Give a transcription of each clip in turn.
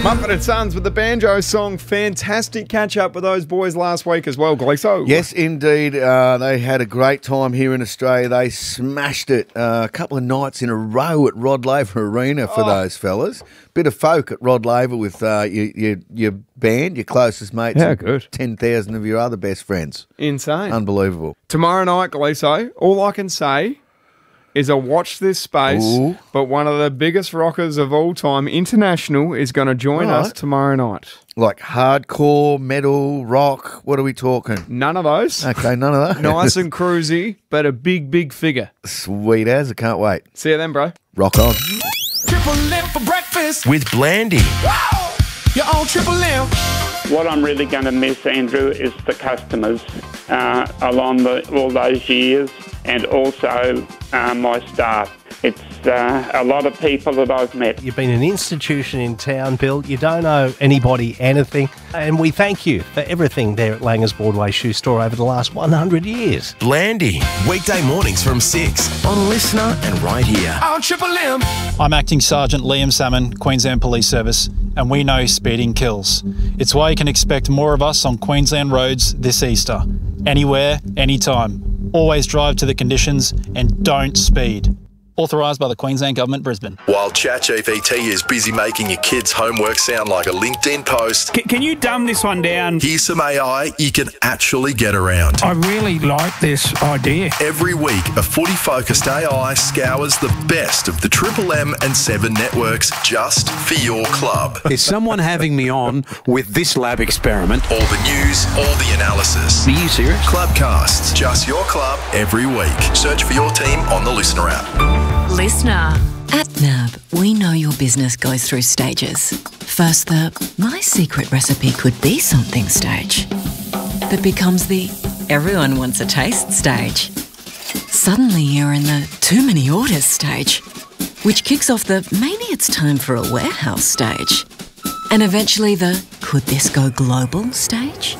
Muppet & Sons with the banjo song. Fantastic catch up with those boys last week as well, Gleeso. Yes, indeed. They had a great time here in Australia. They smashed it a couple of nights in a row at Rod Laver Arena for those fellas. Bit of folk at Rod Laver with your band, your closest mates. Yeah, good. 10,000 of your other best friends. Insane. Unbelievable. Tomorrow night, Gleeso, all I can say is a watch this space, Ooh. but one of the biggest rockers of all time, International, is going to join us tomorrow night. Like hardcore, metal, rock, what are we talking? None of those. Okay, none of those. Nice and cruisy, but a big, big figure. Sweet as, I can't wait. See you then, bro. Rock on. Triple M for breakfast. With Blandy. Wow! You're on Triple M. What I'm really going to miss, Andrew, is the customers along all those years, and also my staff. It's a lot of people that I've met. You've been an institution in town, Bill. You don't owe anybody anything. And we thank you for everything there at Langers Broadway Shoe Store over the last 100 years. Blandy. Weekday mornings from 6 on Listener and right here. On Triple M. I'm Acting Sergeant Liam Salmon, Queensland Police Service, and we know speeding kills. It's why you can expect more of us on Queensland roads this Easter. Anywhere, anytime. Always drive to the conditions and don't speed. Authorised by the Queensland Government, Brisbane. While ChatGPT is busy making your kids' homework sound like a LinkedIn post, Can you dumb this one down? here's some AI you can actually get around. I really like this idea. Every week, a footy-focused AI scours the best of the Triple M and 7 networks just for your club. Is someone having me on with this lab experiment? All the news, all the analysis. Are you serious? Clubcasts, just your club every week. Search for your team on the Listener app. Listener. At NAB, we know your business goes through stages. First, the my secret recipe could be something stage that becomes the everyone wants a taste stage. Suddenly you're in the too many orders stage, which kicks off the maybe it's time for a warehouse stage. And eventually the could this go global stage?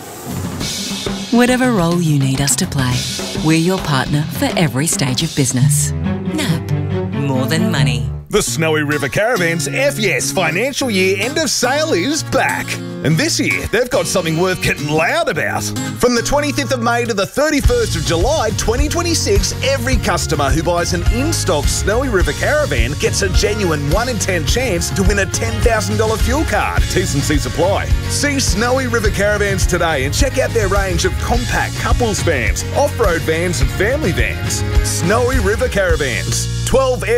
Whatever role you need us to play, we're your partner for every stage of business. NAB. More than money. The Snowy River Caravans FYES financial year end of sale is back. And this year, they've got something worth getting loud about. From the 25th of May to the 31st of July 2026, every customer who buys an in-stock Snowy River Caravan gets a genuine 1 in 10 chance to win a $10,000 fuel card. T&C supply. See Snowy River Caravans today and check out their range of compact couples vans, off-road vans and family vans. Snowy River Caravans. 12